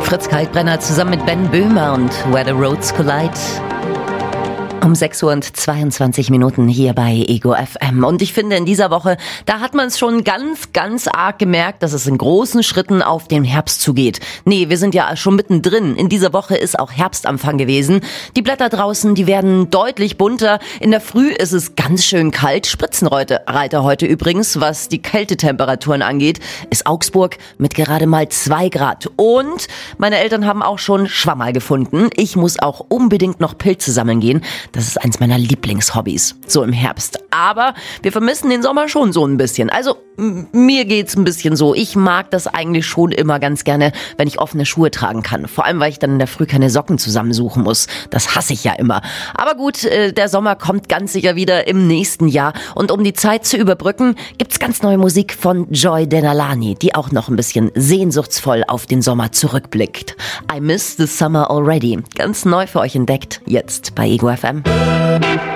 Fritz Kalkbrenner zusammen mit Ben Böhmer und Where the Roads Collide. Um 6:22 hier bei Ego FM. Und ich finde, in dieser Woche, da hat man es schon ganz arg gemerkt, dass es in großen Schritten auf den Herbst zugeht. Nee, wir sind ja schon mittendrin. In dieser Woche ist auch Herbstanfang gewesen. Die Blätter draußen, die werden deutlich bunter. In der Früh ist es ganz schön kalt. Spitzenreiter heute übrigens, was die Kältetemperaturen angeht, ist Augsburg mit gerade mal 2 Grad. Und meine Eltern haben auch schon Schwammerl gefunden. Ich muss auch unbedingt noch Pilze sammeln gehen. Das ist eins meiner Lieblingshobbys, so im Herbst. Aber wir vermissen den Sommer schon so ein bisschen. Also mir geht's ein bisschen so. Ich mag das eigentlich schon immer ganz gerne, wenn ich offene Schuhe tragen kann. Vor allem, weil ich dann in der Früh keine Socken zusammensuchen muss. Das hasse ich ja immer. Aber gut, der Sommer kommt ganz sicher wieder im nächsten Jahr. Und um die Zeit zu überbrücken, gibt's ganz neue Musik von Joy Denalani, die auch noch ein bisschen sehnsuchtsvoll auf den Sommer zurückblickt. I Miss the Summer Already. Ganz neu für euch entdeckt, jetzt bei Ego FM.